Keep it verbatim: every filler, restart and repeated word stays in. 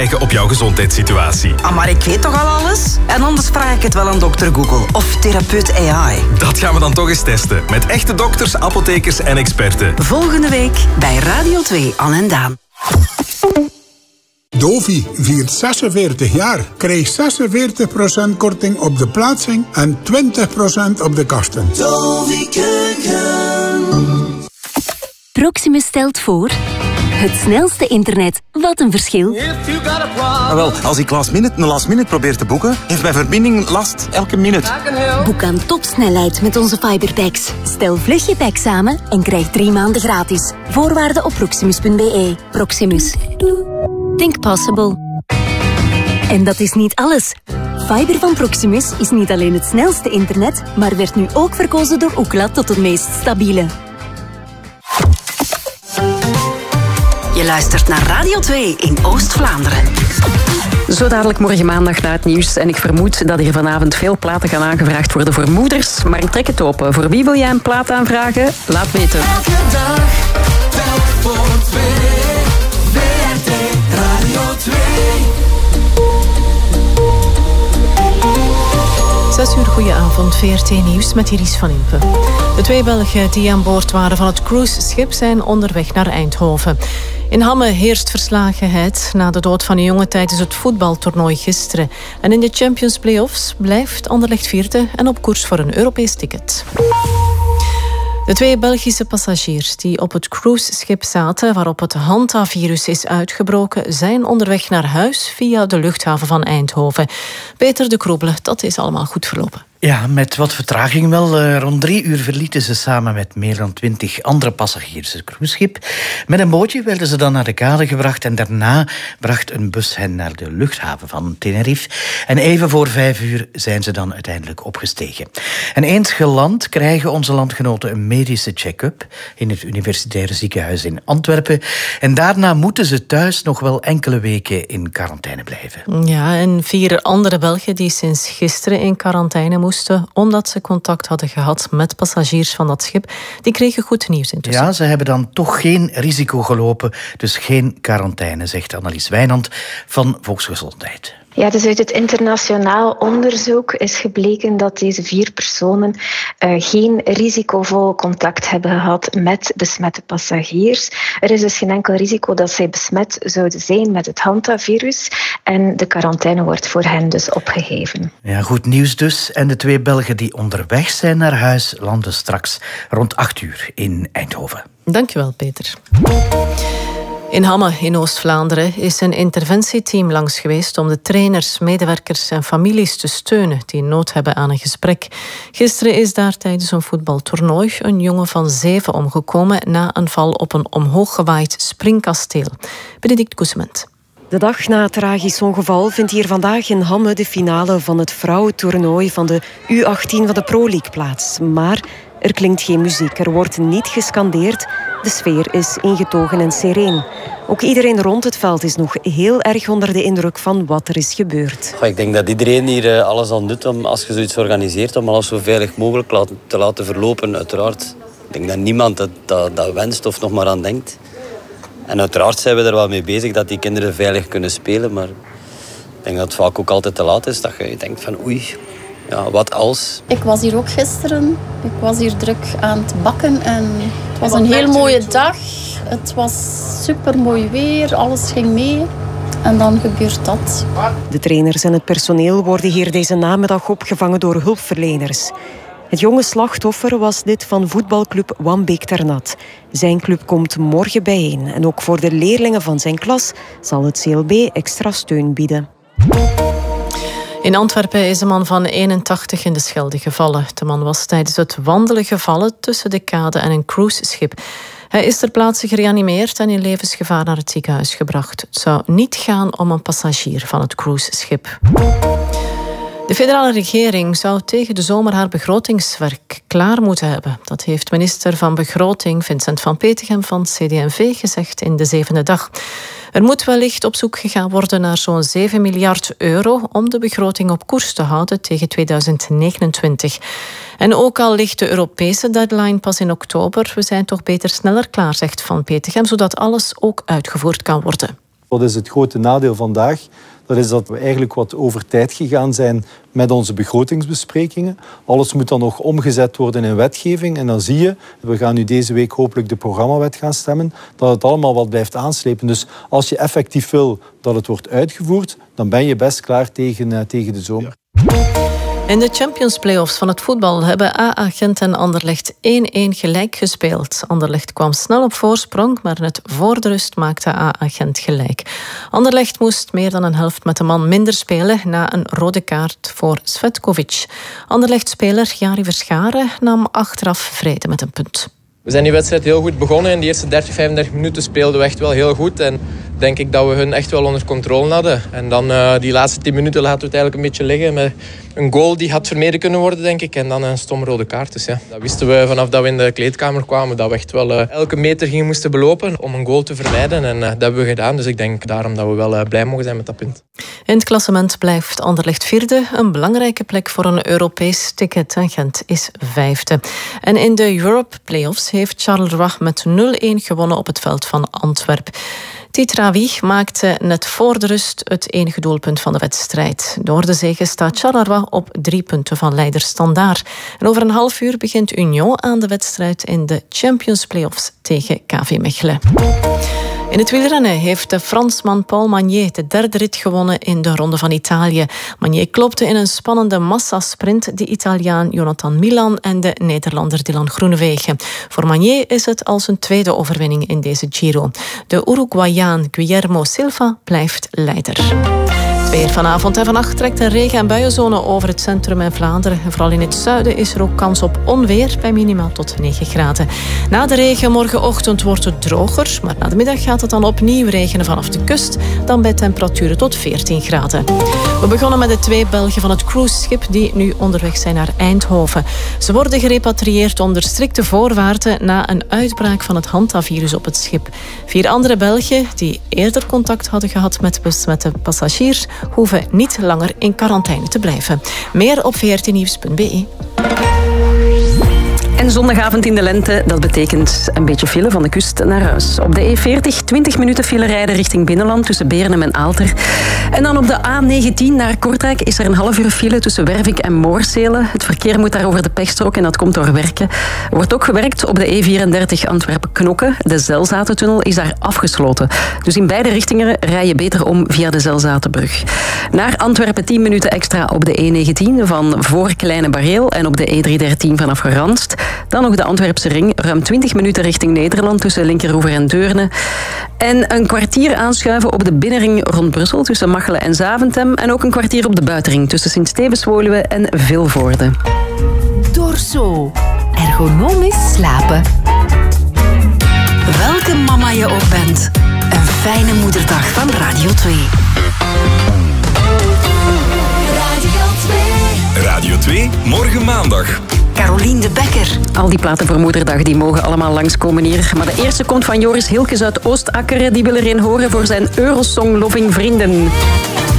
op jouw gezondheidssituatie. Ah, maar ik weet toch al alles? En anders vraag ik het wel aan dokter Google of therapeut A I. Dat gaan we dan toch eens testen. Met echte dokters, apothekers en experten. Volgende week bij Radio twee, Anne en Daan. Dovi viert zesenveertig jaar. Krijg zesenveertig procent korting op de plaatsing en twintig procent op de kosten. Dovi Keuken. Proximus stelt voor... Het snelste internet. Wat een verschil. Ah, wel, als ik last minute een last minute probeer te boeken, heeft mijn verbinding last elke minuut. Boek aan topsnelheid met onze fiberpacks. Stel vlug je pack samen en krijg drie maanden gratis. Voorwaarden op proximus punt b e. Proximus. Think possible. En dat is niet alles. Fiber van Proximus is niet alleen het snelste internet, maar werd nu ook verkozen door Ookla tot het meest stabiele. Je luistert naar Radio twee in Oost-Vlaanderen. Zo dadelijk morgen maandag na het nieuws. En ik vermoed dat hier vanavond veel platen gaan aangevraagd worden voor moeders. Maar trek het open. Voor wie wil jij een plaat aanvragen? Laat weten. Elke dag, telk voor twee. W R T Radio twee. Zes uur, goedenavond, V R T Nieuws met Iris van Impe. De twee Belgen die aan boord waren van het cruiseschip zijn onderweg naar Eindhoven. In Hamme heerst verslagenheid na de dood van een jongen tijdens het voetbaltoernooi gisteren. En in de Champions Playoffs blijft Anderlecht vierde en op koers voor een Europees ticket. De twee Belgische passagiers die op het cruiseschip zaten waarop het hantavirus is uitgebroken, zijn onderweg naar huis via de luchthaven van Eindhoven. Peter de Kroebele, dat is allemaal goed verlopen. Ja, met wat vertraging wel. Uh, rond drie uur verlieten ze samen met meer dan twintig andere passagiers het cruiseschip. Met een bootje werden ze dan naar de kade gebracht en daarna bracht een bus hen naar de luchthaven van Tenerife. En even voor vijf uur zijn ze dan uiteindelijk opgestegen. En eens geland krijgen onze landgenoten een medische check-up in het Universitaire Ziekenhuis in Antwerpen. En daarna moeten ze thuis nog wel enkele weken in quarantaine blijven. Ja, en vier andere Belgen die sinds gisteren in quarantaine moesten omdat ze contact hadden gehad met passagiers van dat schip. Die kregen goed nieuws intussen. Ja, ze hebben dan toch geen risico gelopen, dus geen quarantaine, zegt Annelies Wijnand van Volksgezondheid. Ja, dus uit het internationaal onderzoek is gebleken dat deze vier personen uh, geen risicovol contact hebben gehad met besmette passagiers. Er is dus geen enkel risico dat zij besmet zouden zijn met het hantavirus en de quarantaine wordt voor hen dus opgeheven. Ja, goed nieuws dus. En de twee Belgen die onderweg zijn naar huis landen straks rond acht uur in Eindhoven. Dankjewel, Peter. In Hamme in Oost-Vlaanderen is een interventieteam langs geweest om de trainers, medewerkers en families te steunen die nood hebben aan een gesprek. Gisteren is daar tijdens een voetbaltoernooi een jongen van zeven omgekomen na een val op een omhooggewaaid springkasteel. Benedict Koesement. De dag na het tragisch ongeval vindt hier vandaag in Hamme de finale van het vrouwentoernooi van de U achttien van de Pro League plaats. Maar er klinkt geen muziek, er wordt niet gescandeerd. De sfeer is ingetogen en sereen. Ook iedereen rond het veld is nog heel erg onder de indruk van wat er is gebeurd. Ik denk dat iedereen hier alles aan doet om, als je zoiets organiseert, om alles zo veilig mogelijk te laten verlopen, uiteraard. Ik denk dat niemand dat, dat, dat wenst of nog maar aan denkt. En uiteraard zijn we er wel mee bezig dat die kinderen veilig kunnen spelen, maar ik denk dat het vaak ook altijd te laat is, dat je denkt van oei, ja, wat als? Ik was hier ook gisteren. Ik was hier druk aan het bakken en het was een heel mooie dag. Het was super mooi weer, alles ging mee. En dan gebeurt dat. De trainers en het personeel worden hier deze namiddag opgevangen door hulpverleners. Het jonge slachtoffer was dit van voetbalclub Wambeek Ternat. Zijn club komt morgen bijeen. En ook voor de leerlingen van zijn klas zal het C L B extra steun bieden. In Antwerpen is een man van eenentachtig in de Schelde gevallen. De man was tijdens het wandelen gevallen tussen de kade en een cruiseschip. Hij is ter plaatse gereanimeerd en in levensgevaar naar het ziekenhuis gebracht. Het zou niet gaan om een passagier van het cruiseschip. De federale regering zou tegen de zomer haar begrotingswerk klaar moeten hebben. Dat heeft minister van Begroting Vincent van Petegem van C D en V gezegd in de zevende dag. Er moet wellicht op zoek gegaan worden naar zo'n zeven miljard euro om de begroting op koers te houden tegen tweeduizend negenentwintig. En ook al ligt de Europese deadline pas in oktober, we zijn toch beter sneller klaar, zegt Van Petegem, zodat alles ook uitgevoerd kan worden. Wat is het grote nadeel vandaag? Dat is dat we eigenlijk wat over tijd gegaan zijn met onze begrotingsbesprekingen. Alles moet dan nog omgezet worden in wetgeving. En dan zie je, we gaan nu deze week hopelijk de programmawet gaan stemmen, dat het allemaal wat blijft aanslepen. Dus als je effectief wil dat het wordt uitgevoerd, dan ben je best klaar tegen, uh, tegen de zomer. In de Champions Playoffs van het voetbal hebben A A Gent en Anderlecht één-één gelijk gespeeld. Anderlecht kwam snel op voorsprong, maar net voor de rust maakte A A Gent gelijk. Anderlecht moest meer dan een helft met een man minder spelen na een rode kaart voor Svetkovic. Anderlecht-speler Jari Verscharen nam achteraf vrede met een punt. We zijn die wedstrijd heel goed begonnen. In de eerste dertig, vijfendertig minuten speelden we echt wel heel goed. En denk ik dat we hun echt wel onder controle hadden. En dan uh, die laatste tien minuten laten we het eigenlijk een beetje liggen. Met een goal die had vermeden kunnen worden, denk ik. En dan een stomme rode kaart. Dus ja, dat wisten we vanaf dat we in de kleedkamer kwamen. Dat we echt wel uh, elke meter gingen moesten belopen om een goal te vermijden. En uh, dat hebben we gedaan. Dus ik denk daarom dat we wel uh, blij mogen zijn met dat punt. In het klassement blijft Anderlecht vierde. Een belangrijke plek voor een Europees ticket. En Gent is vijfde. En in de Europe Playoffs heeft Charleroi met nul-één gewonnen op het veld van Antwerpen. Titrawi maakte net voor de rust het enige doelpunt van de wedstrijd. Door de zege staat Charleroi op drie punten van leider Standaard. En over een half uur begint Union aan de wedstrijd in de Champions Playoffs tegen K V Mechelen. In het wielrennen heeft de Fransman Paul Magnier de derde rit gewonnen in de Ronde van Italië. Magnier klopte in een spannende massasprint de Italiaan Jonathan Milan en de Nederlander Dylan Groenewegen. Voor Magnier is het al zijn tweede overwinning in deze Giro. De Uruguayaan Guillermo Silva blijft leider. Weer vanavond en vannacht trekt een regen- en buienzone over het centrum en Vlaanderen. En vooral in het zuiden is er ook kans op onweer bij minimaal tot negen graden. Na de regen morgenochtend wordt het droger, maar na de middag gaat het dan opnieuw regenen vanaf de kust, dan bij temperaturen tot veertien graden. We begonnen met de twee Belgen van het cruiseschip die nu onderweg zijn naar Eindhoven. Ze worden gerepatrieerd onder strikte voorwaarden na een uitbraak van het hantavirus op het schip. Vier andere Belgen die eerder contact hadden gehad met besmette passagiers hoeven niet langer in quarantaine te blijven. Meer op v r t nieuws punt b e. En zondagavond in de lente, dat betekent een beetje file van de kust naar huis. Op de E veertig, twintig minuten file rijden richting binnenland tussen Beernem en Aalter. En dan op de A negentien naar Kortrijk is er een half uur file tussen Wervik en Moorsele. Het verkeer moet daar over de pechstrook en dat komt door werken. Er wordt ook gewerkt op de E vierendertig Antwerpen-Knokke. De Zelzatentunnel is daar afgesloten. Dus in beide richtingen rij je beter om via de Zelzatenbrug. Naar Antwerpen tien minuten extra op de E negentien van voor Kleine Bareel en op de E driehonderddertien vanaf Geranst. Dan nog de Antwerpse ring, ruim twintig minuten richting Nederland tussen Linkeroever en Deurne. En een kwartier aanschuiven op de binnenring rond Brussel tussen Machelen en Zaventem. En ook een kwartier op de buitenring tussen Sint-Stevens-Woluwe en Vilvoorde. Dorso. Ergonomisch slapen. Welke mama je ook bent. Een fijne moederdag van Radio twee. Radio twee. Radio twee, morgen maandag. Carolien de Bekker. Al die platen voor Moederdag die mogen allemaal langskomen hier. Maar de eerste komt van Joris Hilkes uit Oostakkeren. Die wil er een horen voor zijn Eurosong Loving Vrienden.